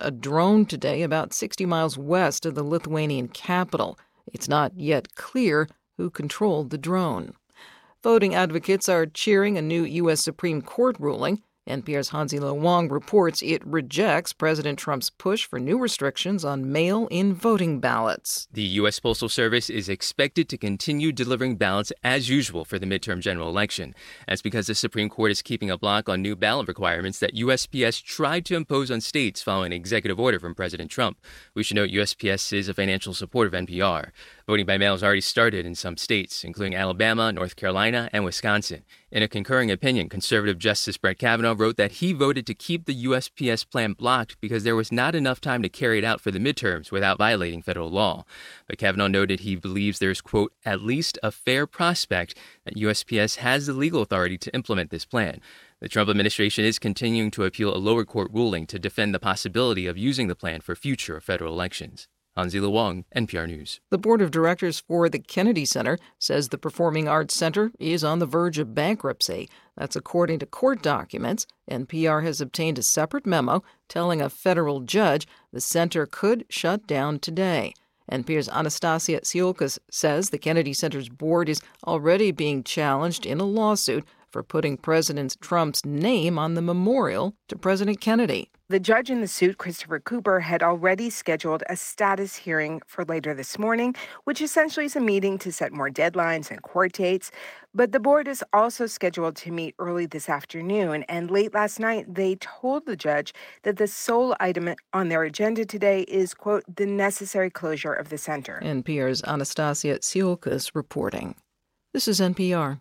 a drone today about 60 miles west of the Lithuanian capital. It's not yet clear who controlled the drone. Voting advocates are cheering a new U.S. Supreme Court ruling. NPR's Hansi Lo Wang reports it rejects President Trump's push for new restrictions on mail-in voting ballots. The U.S. Postal Service is expected to continue delivering ballots as usual for the midterm general election. That's because the Supreme Court is keeping a block on new ballot requirements that USPS tried to impose on states following an executive order from President Trump. We should note USPS is a financial supporter of NPR. Voting by mail has already started in some states, including Alabama, North Carolina, and Wisconsin. In a concurring opinion, conservative Justice Brett Kavanaugh wrote that he voted to keep the USPS plan blocked because there was not enough time to carry it out for the midterms without violating federal law. But Kavanaugh noted he believes there's, quote, at least a fair prospect that USPS has the legal authority to implement this plan. The Trump administration is continuing to appeal a lower court ruling to defend the possibility of using the plan for future federal elections. Hansi Lo Wang, NPR News. The board of directors for the Kennedy Center says the Performing Arts Center is on the verge of bankruptcy. That's according to court documents. NPR has obtained a separate memo telling a federal judge the center could shut down today. NPR's Anastasia Tsiolkas says the Kennedy Center's board is already being challenged in a lawsuit for putting President Trump's name on the memorial to President Kennedy. The judge in the suit, Christopher Cooper, had already scheduled a status hearing for later this morning, which essentially is a meeting to set more deadlines and court dates. But the board is also scheduled to meet early this afternoon. And late last night, they told the judge that the sole item on their agenda today is, quote, the necessary closure of the center. NPR's Anastasia Tsiolkas reporting. This is NPR.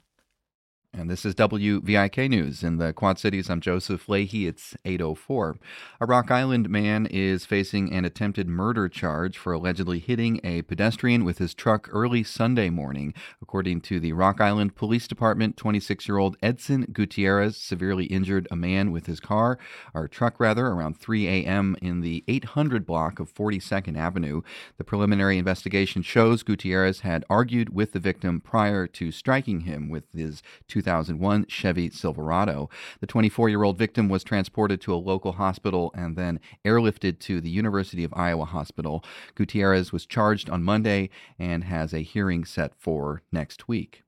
And this is WVIK News. In the Quad Cities, I'm Joseph Leahy. It's 8:04. A Rock Island man is facing an attempted murder charge for allegedly hitting a pedestrian with his truck early Sunday morning. According to the Rock Island Police Department, 26-year-old Edson Gutierrez severely injured a man with his truck around 3 a.m. in the 800 block of 42nd Avenue. The preliminary investigation shows Gutierrez had argued with the victim prior to striking him with his 2001 Chevy Silverado. The 24-year-old victim was transported to a local hospital and then airlifted to the University of Iowa Hospital. Gutierrez was charged on Monday and has a hearing set for next week.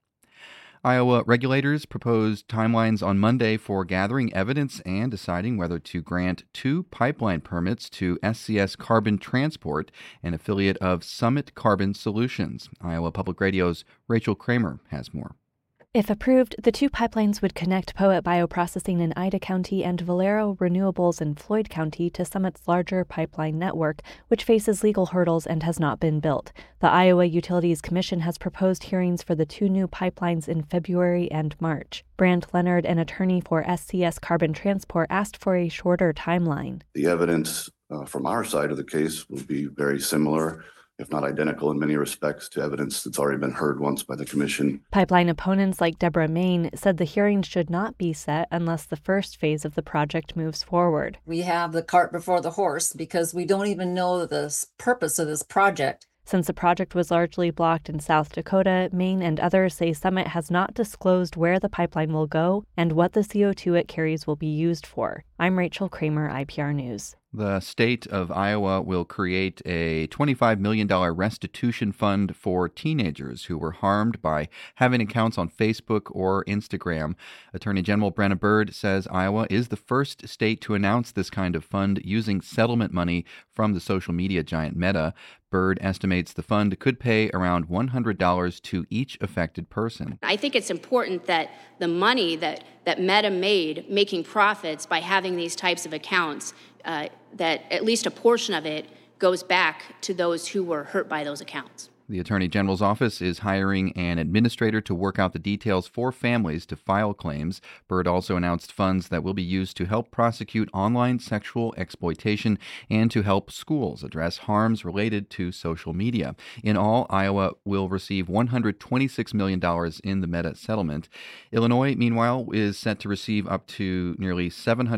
Iowa regulators proposed timelines on Monday for gathering evidence and deciding whether to grant 2 pipeline permits to SCS Carbon Transport, an affiliate of Summit Carbon Solutions. Iowa Public Radio's Rachel Kramer has more. If approved, the 2 pipelines would connect Poet Bioprocessing in Ida County and Valero Renewables in Floyd County to Summit's larger pipeline network, which faces legal hurdles and has not been built. The Iowa Utilities Commission has proposed hearings for the 2 new pipelines in February and March. Brant Leonard, an attorney for SCS Carbon Transport, asked for a shorter timeline. The evidence from our side of the case will be very similar, if not identical in many respects, to evidence that's already been heard once by the commission. Pipeline opponents like Deborah Main said the hearing should not be set unless the first phase of the project moves forward. We have the cart before the horse because we don't even know the purpose of this project. Since the project was largely blocked in South Dakota, Maine and others say Summit has not disclosed where the pipeline will go and what the CO2 it carries will be used for. I'm Rachel Kramer, IPR News. The state of Iowa will create a $25 million restitution fund for teenagers who were harmed by having accounts on Facebook or Instagram. Attorney General Brenna Bird says Iowa is the first state to announce this kind of fund using settlement money from the social media giant Meta. Bird estimates the fund could pay around $100 to each affected person. I think it's important that the money that Meta made making profits by having these types of accounts, that at least a portion of it goes back to those who were hurt by those accounts. The Attorney General's office is hiring an administrator to work out the details for families to file claims. Bird also announced funds that will be used to help prosecute online sexual exploitation and to help schools address harms related to social media. In all, Iowa will receive $126 million in the Meta settlement. Illinois, meanwhile, is set to receive up to nearly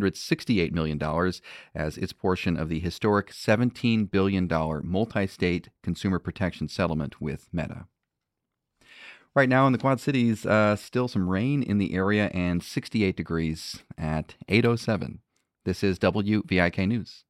$768 million as its portion of the historic $17 billion multi-state consumer protection settlement with Meta. Right now in the Quad Cities, still some rain in the area and 68 degrees at 8:07. This is WVIK News.